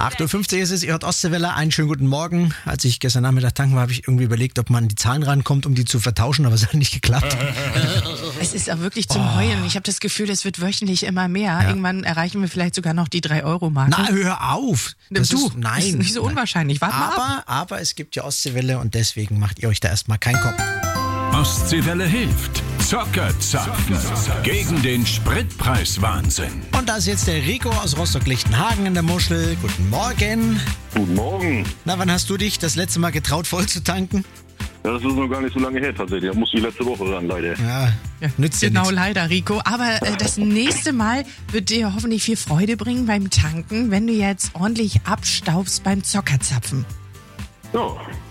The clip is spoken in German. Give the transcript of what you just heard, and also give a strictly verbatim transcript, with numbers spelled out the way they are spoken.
acht Uhr fünfzig ist es, ihr hört Ostseewelle, einen schönen guten Morgen. Als ich gestern Nachmittag tanken war, habe ich irgendwie überlegt, ob man an die Zahlen rankommt, um die zu vertauschen, aber es hat nicht geklappt. Es ist auch wirklich zum oh. Heulen. Ich habe das Gefühl, es wird wöchentlich immer mehr. Ja. Irgendwann erreichen wir vielleicht sogar noch die drei Euro Marke. Na, hör auf! Das du, ist, nein. Das ist nicht so unwahrscheinlich. Warte aber, mal ab. aber es gibt ja Ostseewelle und deswegen macht ihr euch da erstmal keinen Kopf. Ostseewelle hilft. Zockerzapfen. Gegen den Spritpreiswahnsinn. Und da ist jetzt der Rico aus Rostock-Lichtenhagen in der Muschel. Guten Morgen. Guten Morgen. Na, wann hast du dich das letzte Mal getraut, voll zu tanken? Ja, das ist noch gar nicht so lange her tatsächlich. Da muss ich letzte Woche ran, leider. Ja, ja nützt ja Genau, nichts. leider, Rico. Aber äh, das nächste Mal wird dir hoffentlich viel Freude bringen beim Tanken, wenn du jetzt ordentlich abstaubst beim Zockerzapfen. Ja.